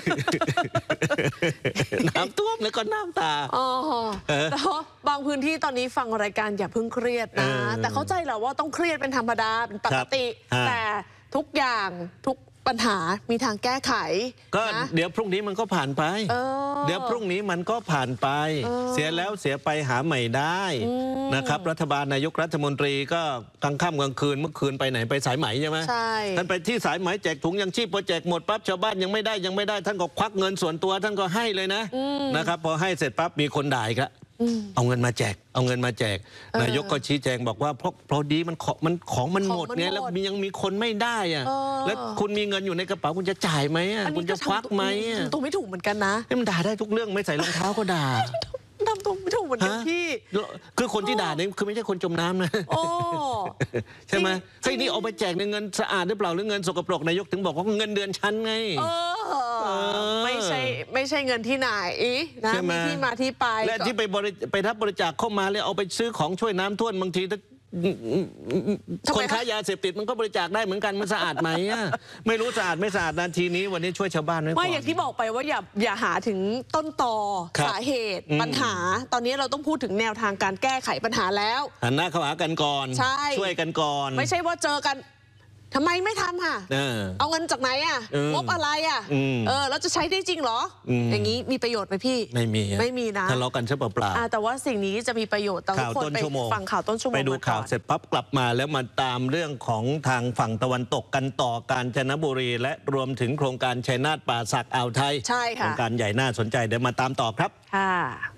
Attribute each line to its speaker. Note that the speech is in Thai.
Speaker 1: น้ำท่วมแล้วก็น้ำตา
Speaker 2: แต่บางพื้นที่ตอนนี้ฟังรายการอย่าเพิ่งเครียดนะแต่เข้าใจแหละว่าต้องเครียดเป็นธรรมดาเป็นปกติแต่ทุกอย่างทุกปัญหามีทางแก้ไข
Speaker 1: ก็เดี๋ยวพรุ่งนี้มันก็ผ่านไปเดี๋ยวพรุ่งนี้มันก็ผ่านไปเสียแล้วเสียไปหาใหม่ได้นะครับรัฐบาลนายกรัฐมนตรีก็กลางค่ำกลางคืนเมื่อคืนไปไหนไปสายไหมใช่ไหม
Speaker 2: ใช่
Speaker 1: ท่านไปที่สายไหมแจกถุงยังชีพพอแจกหมดปั๊บชาวบ้านยังไม่ได้ท่านก็ควักเงินส่วนตัวท่านก็ให้เลยนะครับพอให้เสร็จปั๊บมีคนด่าอีกแล้วเอาเงินมาแจกนายกก็ชี้แจงบอกว่าเพราะดีมันของมันหมดไงแล้วยังมีคนไม่ได้อะแล้วคุณมีเงินอยู่ในกระเป๋าคุณจะจ่ายไหมคุณจะควักไหม
Speaker 2: ตัวไม่ถูกเหมือนกันนะ
Speaker 1: มันด่าได้ทุกเรื่องไม่ใส่รองเท้าก็ด่า
Speaker 2: ทำตัวไม่ถูกเหมือนกันพี่
Speaker 1: คือคนที่ด่าเนี่ยคือไม่ใช่คนจมน้ำนะใช่ไหมเฮ้ยนี่เอาไปแจกในเงินสะอาดหรือเปล่าหรือเงินสกปรกนายกถึงบอกว่าเงินเดือนชั้นไง
Speaker 2: ไม่ใช่เงินที่ไหนนะมีที่มาที่ไป
Speaker 1: และที่ไปรับบริจาคเข้ามาแล้วเอาไปซื้อของช่วยน้ำท่วมบางทีคนค้ายาเสพติดมันก็บริจาคได้เหมือนกันมันสะอาดไหมไม่รู้สะอาดไม่สะอาดนาทีนี้วันนี้ช่วยชาวบ้านไว้ก่อน
Speaker 2: ไม่อย่างที่บอกไปว่าอย่าหาถึงต้นตอสาเหตุปัญหาตอนนี้เราต้องพูดถึงแนวทางการแก้ไขปัญหาแล้ว
Speaker 1: หันหน้าเข้าหากันก่อนช่วยกันก่อน
Speaker 2: ไม่ใช่ว่าเจอกันทำไมไม่ทำค่ะเอาเงินจากไหนงบอะไรแล้วจะใช้ได้จริงเหรออย่างนี้มีประโยชน์ไหมพี่ไม่มีนะ
Speaker 1: ทะเลาะกันใช่เปล่า
Speaker 2: แต่ว่าสิ่งนี้จะมีประโยชน์ต่อทุกคนไปฟังข่าวต้นชั่วโมง
Speaker 1: ไปดูข่าวเสร็จปั๊บกลับมาแล้วมาตามเรื่องของทางฝั่งตะวันตกกันต่อกาญจนบุรีและรวมถึงโครงการชัยนาทป่าสักอ่าวไทย
Speaker 2: ใช่ค่ะ
Speaker 1: โครงการใหญ่น่าสนใจเดี๋ยวมาตามต่อครับ
Speaker 2: ค่ะ